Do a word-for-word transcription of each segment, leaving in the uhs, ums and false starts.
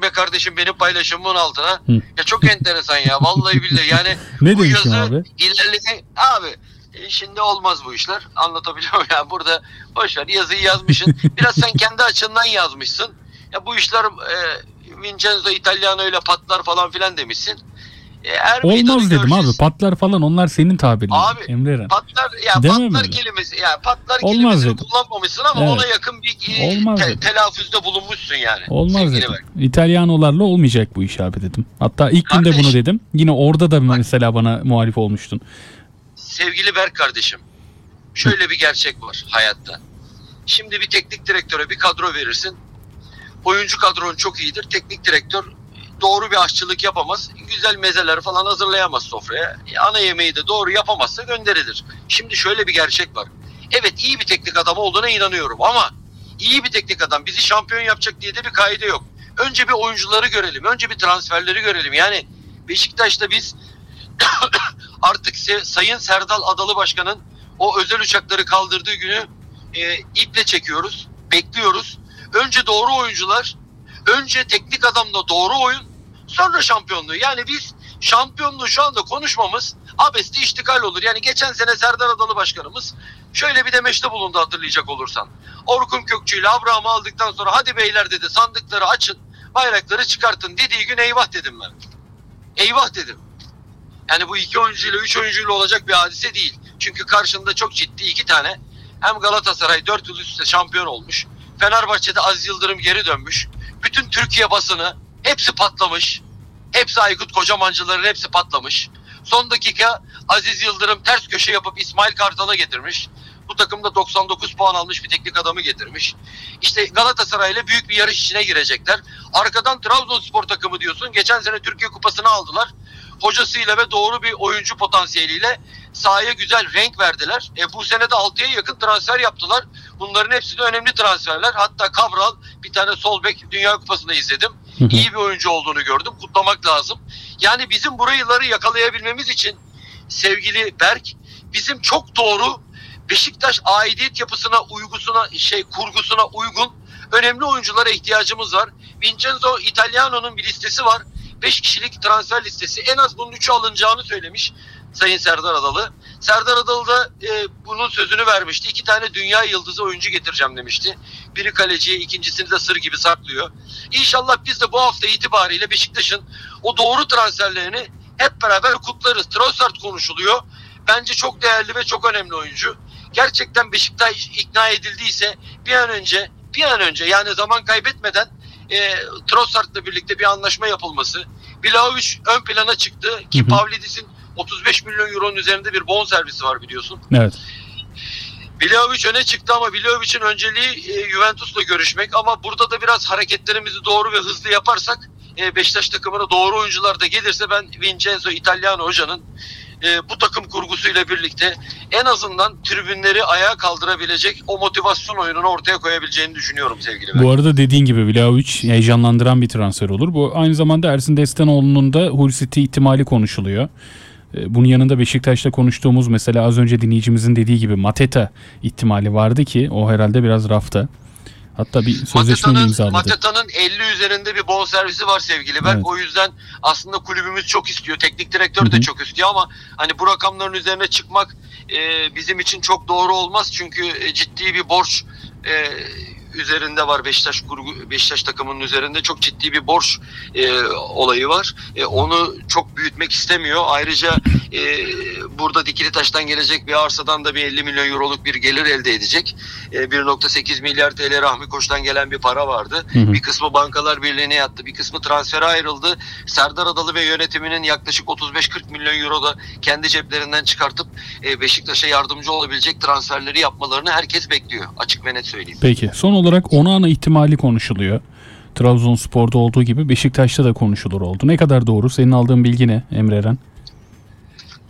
be kardeşim benim paylaşımımın altına. Hı. Ya çok enteresan ya vallahi billahi yani Ne bu demişsin yazı abi? ilerledi abi. E, şimdi olmaz bu işler. Anlatabiliyor muyum? Yani burada boş ver yazıyı yazmışsın. Biraz sen kendi açından yazmışsın. Ya bu işler e, Vincenzo Italiano ile patlar falan filan demişsin. E, er Olmaz dedim göreceğiz. abi. Patlar falan onlar senin tabirin. Abi Emre Eren. patlar ya Demem patlar öyle. kelimesi ya patlar Olmaz kelimesini dedim. kullanmamışsın ama Evet. ona yakın bir e, Olmaz te- dedim. telaffuzda bulunmuşsun yani. Olmaz sevgili dedim. Berk. İtalyanolarla olmayacak bu iş abi dedim. Hatta ilk günde Kardeş. bunu dedim. Yine orada da mesela bana muhalif olmuştun. Sevgili Berk kardeşim, şöyle bir gerçek var hayatta. Şimdi bir teknik direktöre bir kadro verirsin. Oyuncu kadron çok iyidir. Teknik direktör doğru bir aşçılık yapamaz. Güzel mezeler falan hazırlayamaz sofraya. E, ana yemeği de doğru yapamazsa gönderilir. Şimdi şöyle bir gerçek var. Evet iyi bir teknik adam olduğuna inanıyorum ama iyi bir teknik adam bizi şampiyon yapacak diye de bir kaide yok. Önce bir oyuncuları görelim. Önce bir transferleri görelim. Yani Beşiktaş'ta biz artık Sayın Serdal Adalı Başkan'ın o özel uçakları kaldırdığı günü e, iple çekiyoruz. Bekliyoruz. Önce doğru oyuncular, önce teknik adamla doğru oyun, sonra şampiyonluğu. Yani biz şampiyonluğu şu anda konuşmamız abesti iştikal olur. Yani geçen sene Serdar Adalı Başkanımız şöyle bir demeçte bulundu hatırlayacak olursan. Orkun Kökçü ile Abraham'ı aldıktan sonra hadi beyler dedi sandıkları açın, bayrakları çıkartın dediği gün eyvah dedim ben. Eyvah dedim. Yani bu iki oyuncuyla, üç oyuncuyla olacak bir hadise değil. Çünkü karşında çok ciddi iki tane. Hem Galatasaray dört yıl üst üste şampiyon olmuş. Fenerbahçe'de Aziz Yıldırım geri dönmüş. Bütün Türkiye basını hepsi patlamış. Hepsi Aykut Kocamancıların hepsi patlamış. Son dakika Aziz Yıldırım ters köşe yapıp İsmail Kartal'a getirmiş. Bu takımda doksan dokuz puan almış bir teknik adamı getirmiş. İşte Galatasaray'la büyük bir yarış içine girecekler. Arkadan Trabzonspor takımı diyorsun. Geçen sene Türkiye Kupası'nı aldılar. Hocasıyla ve doğru bir oyuncu potansiyeliyle sahaya güzel renk verdiler. E, bu sene de altıya yakın transfer yaptılar. Bunların hepsi de önemli transferler. Hatta Cabral bir tane sol bek Dünya Kupası'nda izledim. Hı hı. İyi bir oyuncu olduğunu gördüm. Kutlamak lazım. Yani bizim burayıları yakalayabilmemiz için sevgili Berk bizim çok doğru Beşiktaş aidiyet yapısına, uygusuna, şey kurgusuna uygun önemli oyunculara ihtiyacımız var. Vincenzo Italiano'nun bir listesi var. beş kişilik transfer listesi. En az bunun üçü alınacağını söylemiş Sayın Serdar Adalı. Serdar Adalı da e, bunun sözünü vermişti. İki tane dünya yıldızı oyuncu getireceğim demişti. Biri kaleciye, ikincisini de sır gibi saklıyor. İnşallah biz de bu hafta itibariyle Beşiktaş'ın o doğru transferlerini hep beraber kutlarız. Trossard konuşuluyor. Bence çok değerli ve çok önemli oyuncu. Gerçekten Beşiktaş ikna edildiyse bir an önce bir an önce yani zaman kaybetmeden e, Trossard'la birlikte bir anlaşma yapılması. Vlahovic ön plana çıktı ki Hı hı. Pavlidis'in otuz beş milyon euronun üzerinde bir bonservisi var biliyorsun. Evet. Vlahovic öne çıktı ama Vlahovic'in önceliği e, Juventus'la görüşmek ama burada da biraz hareketlerimizi doğru ve hızlı yaparsak e, Beşiktaş takımına doğru oyuncular da gelirse ben Vincenzo Italiano hocanın e, bu takım kurgusuyla birlikte en azından tribünleri ayağa kaldırabilecek o motivasyon oyununu ortaya koyabileceğini düşünüyorum sevgili Berk. Bu arada dediğin gibi Vlahovic heyecanlandıran bir transfer olur. Bu aynı zamanda Ersin Destanoğlu'nun da Hull City ihtimali konuşuluyor. Ee, Bunun yanında Beşiktaş'ta konuştuğumuz mesela az önce dinleyicimizin dediği gibi Mateta ihtimali vardı ki o herhalde biraz rafta. Hatta bir sözleşme mi Mateta'nın, imzaladı? Mateta'nın elli üzerinde bir bonservisi var sevgili Berk. Evet. O yüzden aslında kulübümüz çok istiyor. Teknik direktör Hı de hı. çok istiyor ama hani bu rakamların üzerine çıkmak e, bizim için çok doğru olmaz. Çünkü e, ciddi bir borç e, üzerinde var Beşiktaş kurgu, Beşiktaş takımının üzerinde çok ciddi bir borç e, olayı var. E, onu çok büyütmek istemiyor. Ayrıca e, burada Dikili Taş'tan gelecek bir arsadan da bir elli milyon euroluk bir gelir elde edecek. E, bir nokta sekiz milyar T L Rahmi Koç'tan gelen bir para vardı. Hı hı. Bir kısmı Bankalar Birliği'ne yattı. Bir kısmı transfere ayrıldı. Serdar Adalı ve yönetiminin yaklaşık otuz beş kırk milyon euro da kendi ceplerinden çıkartıp e, Beşiktaş'a yardımcı olabilecek transferleri yapmalarını herkes bekliyor. Açık ve net söyleyeyim. Peki son olarak Onana ihtimali konuşuluyor. Trabzonspor'da olduğu gibi Beşiktaş'ta da konuşulur oldu. Ne kadar doğru? Senin aldığın bilgi ne Emre Eren?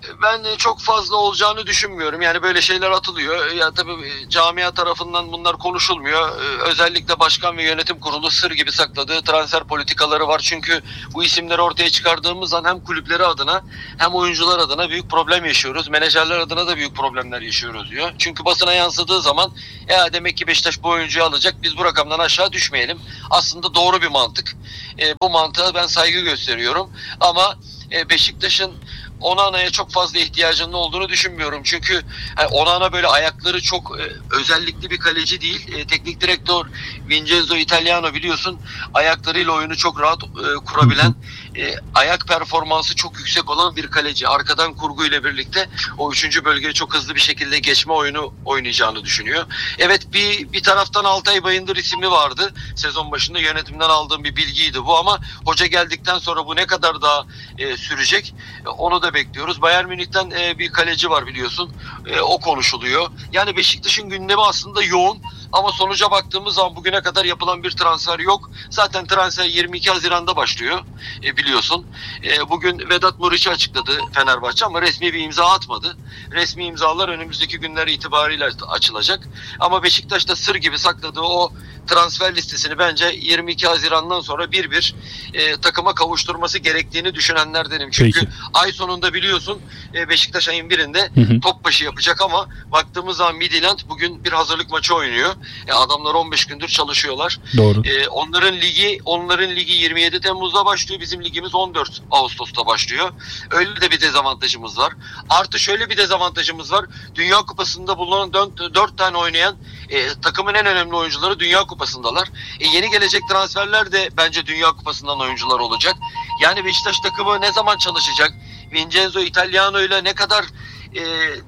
Ben çok fazla olacağını düşünmüyorum. Yani böyle şeyler atılıyor. Ya tabii camia tarafından bunlar konuşulmuyor. Özellikle başkan ve yönetim kurulu sır gibi sakladığı transfer politikaları var. Çünkü bu isimleri ortaya çıkardığımız an hem kulüpleri adına hem oyuncular adına büyük problem yaşıyoruz. Menajerler adına da büyük problemler yaşıyoruz diyor. Çünkü basına yansıdığı zaman ya demek ki Beşiktaş bu oyuncuyu alacak. Biz bu rakamdan aşağı düşmeyelim. Aslında doğru bir mantık. E, bu mantığa ben saygı gösteriyorum. Ama e, Beşiktaş'ın Onana'ya çok fazla ihtiyacının olduğunu düşünmüyorum. Çünkü yani Onana böyle ayakları çok e, özellikli bir kaleci değil. E, teknik direktör Vincenzo Italiano biliyorsun ayaklarıyla oyunu çok rahat e, kurabilen, e, ayak performansı çok yüksek olan bir kaleci. Arkadan kurguyla birlikte o üçüncü bölgeye çok hızlı bir şekilde geçme oyunu oynayacağını düşünüyor. Evet bir bir taraftan Altay Bayındır ismi vardı. Sezon başında yönetimden aldığım bir bilgiydi bu ama hoca geldikten sonra bu ne kadar daha e, sürecek e, onu da bekliyoruz. Bayern Münih'ten e, bir kaleci var biliyorsun. E, o konuşuluyor. Yani Beşiktaş'ın gündemi aslında yoğun ama sonuca baktığımız zaman bugüne kadar yapılan bir transfer yok. Zaten transfer yirmi iki Haziran'da başlıyor e, biliyorsun. E, bugün Vedat Muriç'i açıkladı Fenerbahçe ama resmi bir imza atmadı. Resmi imzalar önümüzdeki günler itibariyle açılacak. Ama Beşiktaş'ta sır gibi sakladığı o transfer listesini bence yirmi iki Haziran'dan sonra bir bir e, takıma kavuşturması gerektiğini düşünenlerdenim. Çünkü Peki. ay sonunda biliyorsun e, Beşiktaş ayın birinde Hı hı. top başı yapacak ama baktığımız zaman Midtjylland bugün bir hazırlık maçı oynuyor. E, adamlar on beş gündür çalışıyorlar. Doğru. E, onların ligi onların ligi yirmi yedi Temmuz'da başlıyor. Bizim ligimiz on dört Ağustos'ta başlıyor. Öyle de bir dezavantajımız var. Artı şöyle bir dezavantajımız var. Dünya Kupası'nda bulunan dört tane oynayan e, takımın en önemli oyuncuları Dünya Kupası'ndalar. E, yeni gelecek transferler de bence Dünya Kupası'ndan oyuncular olacak. Yani Beşiktaş takımı ne zaman çalışacak? Vincenzo Italiano ile ne kadar e,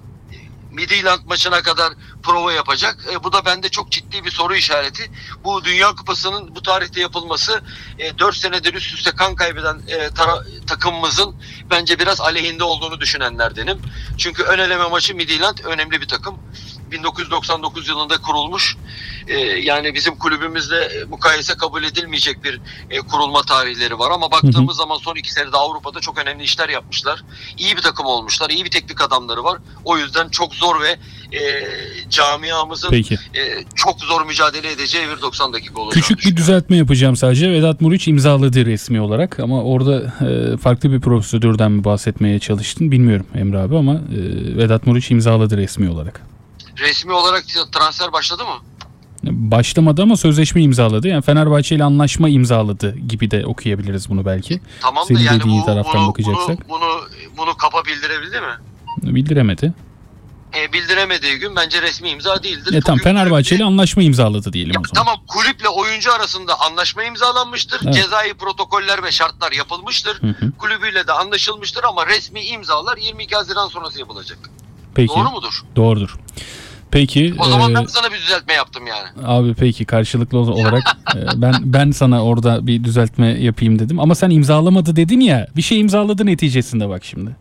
Midtjylland maçına kadar prova yapacak. E, bu da bende çok ciddi bir soru işareti. Bu Dünya Kupası'nın bu tarihte yapılması e, dört senedir üst üste kan kaybeden e, tara- takımımızın bence biraz aleyhinde olduğunu düşünenlerdenim. Çünkü ön eleme maçı Midtjylland önemli bir takım. bin dokuz yüz doksan dokuz yılında kurulmuş. Ee, yani bizim kulübümüzde mukayese kabul edilmeyecek bir e, kurulma tarihleri var ama baktığımız hı hı. zaman son iki senede Avrupa'da çok önemli işler yapmışlar. İyi bir takım olmuşlar, iyi bir teknik adamları var. O yüzden çok zor ve e, camiamızın e, çok zor mücadele edeceği bir doksan dakika olacak. Küçük bir düzeltme yapacağım sadece. Vedat Muriç imzaladı resmi olarak ama orada e, farklı bir prosedürden mi bahsetmeye çalıştın bilmiyorum Emre abi ama e, Vedat Muriç imzaladı resmi olarak. Resmi olarak transfer başladı mı? Başlamadı ama sözleşme imzaladı. Yani Fenerbahçe ile anlaşma imzaladı gibi de okuyabiliriz bunu belki. Tamam senin da yani dediğin bu, taraftan bunu, bakacaksak. Bunu, bunu, bunu kapa bildirebildi mi? Bildiremedi. E, bildiremediği gün bence resmi imza değildir. E, tam Fenerbahçe ile anlaşma imzaladı diyelim ya, o zaman. Tamam kulüple oyuncu arasında anlaşma imzalanmıştır. Evet. Cezai protokoller ve şartlar yapılmıştır. Hı hı. Kulübüyle de anlaşılmıştır ama resmi imzalar yirmi iki Haziran sonrası yapılacak. Peki. Doğru mudur? Doğrudur. Peki. O zaman e, ben sana bir düzeltme yaptım yani. Abi peki karşılıklı olarak e, ben ben sana orada bir düzeltme yapayım dedim ama sen imzalamadı dedin ya. Bir şey imzaladı neticesinde bak şimdi.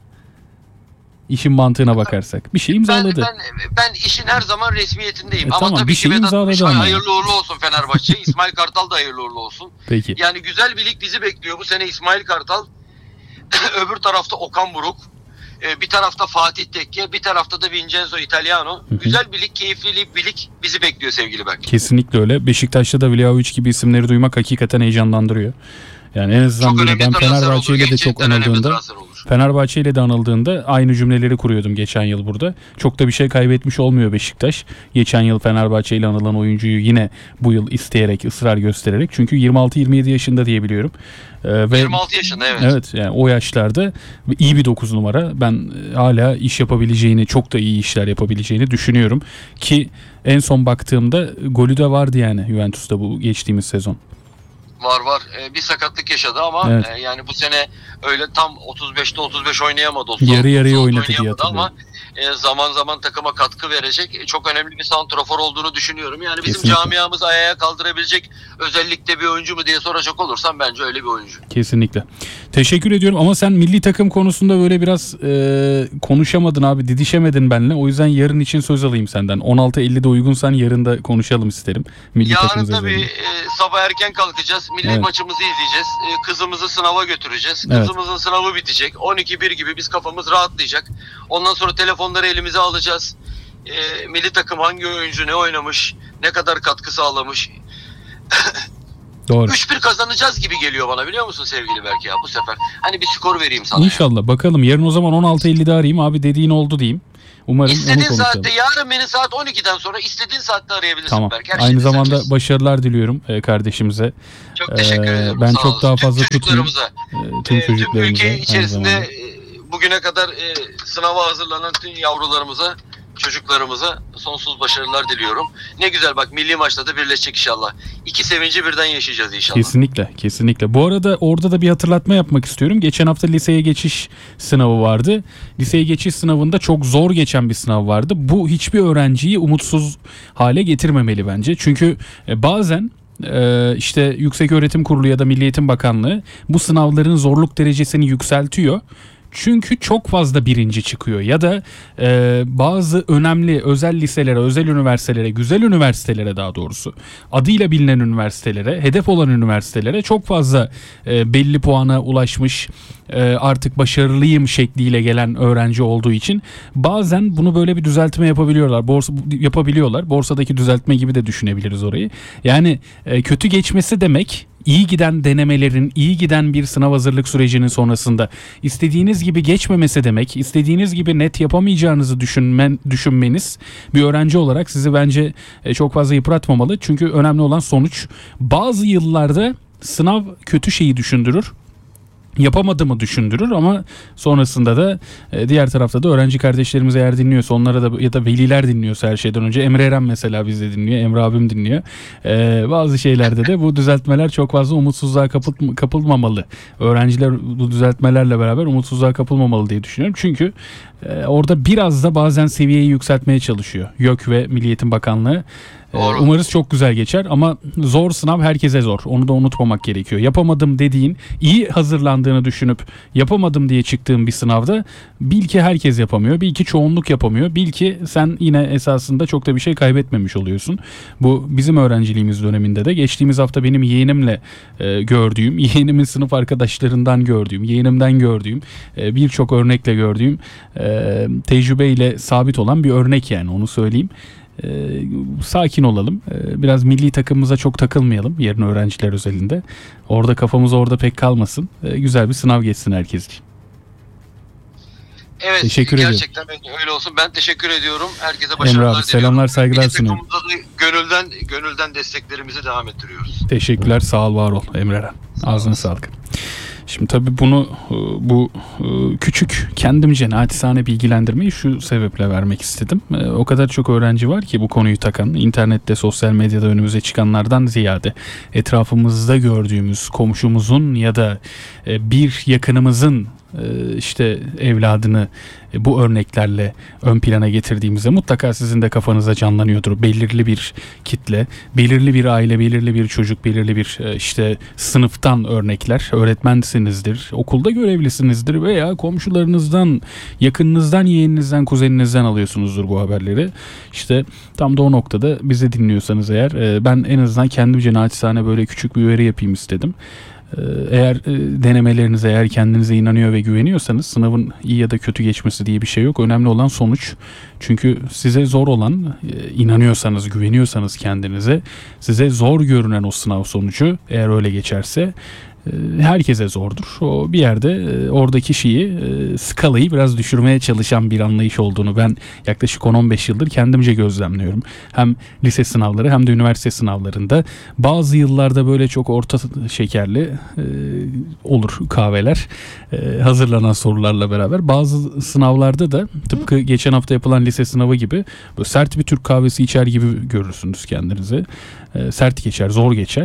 İşin mantığına bakarsak. Bir şey imzaladı. Ben, ben, ben işin her zaman resmiyetindeyim. E, ama tamam, tabii bir ki şey Vedat imzaladı ama. hayırlı uğurlu olsun Fenerbahçe. İsmail Kartal da hayırlı uğurlu olsun. Peki. Yani güzel bir lig bizi bekliyor. Bu sene İsmail Kartal. Öbür tarafta Okan Buruk. Bir tarafta Fatih Tekke, bir tarafta da Vincenzo Italiano. Hı hı. Güzel bir lig, keyifli bir lig bizi bekliyor sevgili Berk. Kesinlikle öyle. Beşiktaş'ta da Vlahovic gibi isimleri duymak hakikaten heyecanlandırıyor. Yani en azından böyle ben Fenerbahçe ile de çok anıldığında Fenerbahçe ile de anıldığında aynı cümleleri kuruyordum geçen yıl burada. Çok da bir şey kaybetmiş olmuyor Beşiktaş. Geçen yıl Fenerbahçe ile anılan oyuncuyu yine bu yıl isteyerek, ısrar göstererek. Çünkü yirmi altı yirmi yedi yaşında diye biliyorum. Ee, ve yirmi altı yaşında evet. Evet yani o yaşlarda iyi bir dokuz numara. Ben hala iş yapabileceğini, çok da iyi işler yapabileceğini düşünüyorum. Ki en son baktığımda golü de vardı yani Juventus'ta bu geçtiğimiz sezon. Var var. Ee, bir sakatlık yaşadı ama evet. e, yani bu sene öyle tam otuz beşte otuz beş oynayamadı. Yarı yarıya oynadı diye hatırlıyorum. Ama e, zaman zaman takıma katkı verecek e, çok önemli bir santrafor olduğunu düşünüyorum. Yani bizim Kesinlikle. camiamız ayağa kaldırabilecek özellikle bir oyuncu mu diye soracak olursam bence öyle bir oyuncu. Kesinlikle. Teşekkür ediyorum ama sen milli takım konusunda böyle biraz e, konuşamadın abi, didişemedin benimle. O yüzden yarın için söz alayım senden. on altı ellide uygunsan yarın da konuşalım isterim. Milli Yarın takımımız tabii özelinde. e, sabah erken kalkacağız. Milli Evet. maçımızı izleyeceğiz. E, kızımızı sınava götüreceğiz. Evet. Kızımızın sınavı bitecek. on iki bir gibi biz kafamız rahatlayacak. Ondan sonra telefonları elimize alacağız. E, milli takım hangi oyuncu ne oynamış, ne kadar katkı sağlamış. Doğru. üç bir kazanacağız gibi geliyor bana, biliyor musun sevgili Berk ya bu sefer. Hani bir skor vereyim sana. İnşallah bakalım. Yarın o zaman on altı ellide arayayım abi, dediğin oldu diyeyim. Umarım onu İstediğin konuşalım. saatte, yarın beni saat on ikiden sonra istediğin saatte arayabilirsin Tamam. Berk. Her Aynı şeyi zamanda serbest. başarılar diliyorum e, kardeşimize. Çok teşekkür Ee, ederim. ben Sağ çok olun. daha Tüm fazla tutmayayım. çocuklarımıza, E, tüm e, tüm çocuklarımıza. ülke aynı içerisinde zamanda. e, bugüne kadar e, sınava hazırlanan tüm yavrularımıza, çocuklarımıza sonsuz başarılar diliyorum. Ne güzel bak, milli maçta da birleşecek inşallah. İki sevinci birden yaşayacağız inşallah. Kesinlikle, kesinlikle. Bu arada orada da bir hatırlatma yapmak istiyorum. Geçen hafta liseye geçiş sınavı vardı. Liseye geçiş sınavında çok zor geçen bir sınav vardı. Bu hiçbir öğrenciyi umutsuz hale getirmemeli bence. Çünkü e, bazen e, işte Yükseköğretim Kurulu ya da Milli Eğitim Bakanlığı bu sınavların zorluk derecesini yükseltiyor. Çünkü çok fazla birinci çıkıyor ya da e, bazı önemli özel liselere, özel üniversitelere, güzel üniversitelere, daha doğrusu adıyla bilinen üniversitelere, hedef olan üniversitelere çok fazla e, belli puana ulaşmış, e, artık başarılıyım şekliyle gelen öğrenci olduğu için bazen bunu böyle bir düzeltme yapabiliyorlar. Borsa yapabiliyorlar. Borsadaki düzeltme gibi de düşünebiliriz orayı. Yani e, kötü geçmesi demek, İyi giden denemelerin, iyi giden bir sınav hazırlık sürecinin sonrasında istediğiniz gibi geçmemesi demek, istediğiniz gibi net yapamayacağınızı düşünmen, düşünmeniz bir öğrenci olarak sizi bence çok fazla yıpratmamalı. Çünkü önemli olan sonuç. Bazı yıllarda sınav kötü şeyi düşündürür. Yapamadığımı düşündürür ama sonrasında da e, diğer tarafta da öğrenci kardeşlerimiz eğer dinliyorsa, onlara da ya da veliler dinliyorsa, her şeyden önce Emre Eren mesela bizde dinliyor, Emre abim dinliyor. E, bazı şeylerde de bu düzeltmeler çok fazla umutsuzluğa kapıl, kapılmamalı. Öğrenciler bu düzeltmelerle beraber umutsuzluğa kapılmamalı diye düşünüyorum. Çünkü e, orada biraz da bazen seviyeyi yükseltmeye çalışıyor YÖK ve Milli Eğitim Bakanlığı. Doğru. Umarız çok güzel geçer ama zor sınav herkese zor. Onu da unutmamak gerekiyor. Yapamadım dediğin, iyi hazırlandığını düşünüp yapamadım diye çıktığın bir sınavda bil ki herkes yapamıyor. Bil ki çoğunluk yapamıyor. Bil ki sen yine esasında çok da bir şey kaybetmemiş oluyorsun. Bu bizim öğrenciliğimiz döneminde de. Geçtiğimiz hafta benim yeğenimle e, gördüğüm, yeğenimin sınıf arkadaşlarından gördüğüm, yeğenimden gördüğüm, e, birçok örnekle gördüğüm, e, tecrübeyle sabit olan bir örnek, yani onu söyleyeyim. Ee, sakin olalım. Ee, biraz milli takımımıza çok takılmayalım yarın öğrenciler özelinde. Orada kafamız orada pek kalmasın. Ee, güzel bir sınav geçsin herkes için. Evet, Teşekkür gerçekten öyle olsun. Ben teşekkür ediyorum. Herkese Emre başarılar abi, diliyorum. selamlar, saygılar Milli sunuyorum. takımımıza da gönülden gönülden desteklerimizi devam ettiriyoruz. Teşekkürler, sağ ol, var ol Emre Eren. Ağzına sağlık. Şimdi tabii bunu bu küçük kendimce naçizane bilgilendirmeyi şu sebeple vermek istedim. O kadar çok öğrenci var ki bu konuyu takan, internette, sosyal medyada önümüze çıkanlardan ziyade etrafımızda gördüğümüz komşumuzun ya da bir yakınımızın işte evladını bu örneklerle ön plana getirdiğimizde mutlaka sizin de kafanıza canlanıyordur. Belirli bir kitle, belirli bir aile, belirli bir çocuk, belirli bir işte sınıftan örnekler. Öğretmensinizdir, okulda görevlisinizdir veya komşularınızdan, yakınınızdan, yeğeninizden, kuzeninizden alıyorsunuzdur bu haberleri. İşte tam da o noktada bizi dinliyorsanız eğer, ben en azından kendimce naçizane böyle küçük bir uyarı yapayım istedim. Eğer denemelerinize, eğer kendinize inanıyor ve güveniyorsanız sınavın iyi ya da kötü geçmesi diye bir şey yok. Önemli olan sonuç. Çünkü size zor olan, inanıyorsanız, güveniyorsanız kendinize, size zor görünen o sınav sonucu eğer öyle geçerse herkese zordur. O bir yerde oradaki şeyi, skalayı biraz düşürmeye çalışan bir anlayış olduğunu ben yaklaşık on on beş yıldır kendimce gözlemliyorum. Hem lise sınavları hem de üniversite sınavlarında bazı yıllarda böyle çok orta şekerli e, olur kahveler e, hazırlanan sorularla beraber. Bazı sınavlarda da tıpkı geçen hafta yapılan lise sınavı gibi böyle sert bir Türk kahvesi içer gibi görürsünüz kendinizi. E, sert geçer, zor geçer.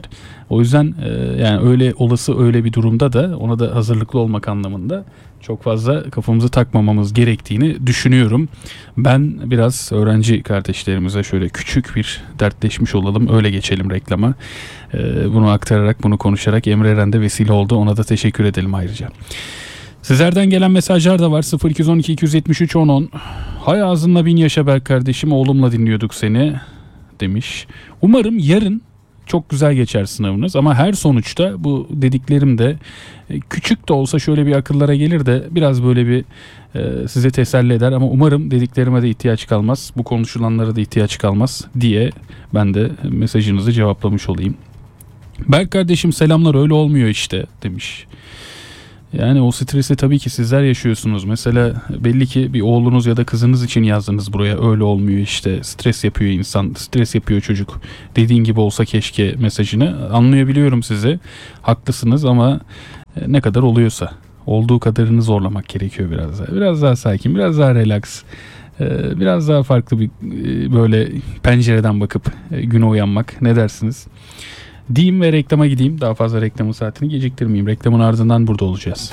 O yüzden e, yani öyle olası öyle bir durumda da ona da hazırlıklı olmak anlamında çok fazla kafamızı takmamamız gerektiğini düşünüyorum. Ben biraz öğrenci kardeşlerimize şöyle küçük bir dertleşmiş olalım, öyle geçelim reklama. E, bunu aktararak, bunu konuşarak Emre Eren de vesile oldu. Ona da teşekkür edelim ayrıca. Sizlerden gelen mesajlar da var. sıfır iki on iki iki yetmiş üç on on. Hay ağzınla bin yaşa Berk kardeşim, oğlumla dinliyorduk seni demiş. Umarım yarın çok güzel geçer sınavınız ama her sonuçta bu dediklerim de küçük de olsa şöyle bir akıllara gelir de biraz böyle bir e, size teselli eder ama umarım dediklerime de ihtiyaç kalmaz, bu konuşulanlara da ihtiyaç kalmaz diye ben de mesajınızı cevaplamış olayım. Berk kardeşim selamlar, öyle olmuyor işte demiş. Yani o stresi tabii ki sizler yaşıyorsunuz. Mesela belli ki bir oğlunuz ya da kızınız için yazdınız buraya, öyle olmuyor işte. Stres yapıyor insan, stres yapıyor çocuk. Dediğin gibi olsa keşke mesajını. Anlayabiliyorum sizi. Haklısınız ama ne kadar oluyorsa. Olduğu kadarını zorlamak gerekiyor biraz daha. Biraz daha sakin, biraz daha relax. Biraz daha farklı bir böyle pencereden bakıp güne uyanmak. Ne dersiniz? Diyeyim ve reklama gideyim. Daha fazla reklamın saatini geciktirmeyeyim. Reklamın ardından burada olacağız.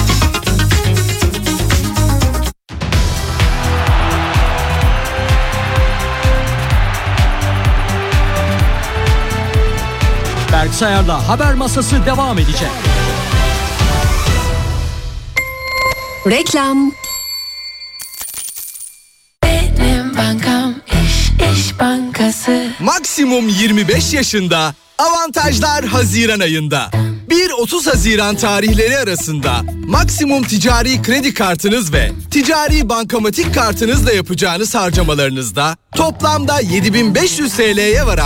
Berk Sayar'la Haber Masası devam edecek. Reklam. Benim bankam İş İş Bankası. Maksimum yirmi beş yaşında, avantajlar Haziran ayında. bir otuz Haziran tarihleri arasında maksimum ticari kredi kartınız ve ticari bankamatik kartınızla yapacağınız harcamalarınızda toplamda yedi bin beş yüz T L'ye varan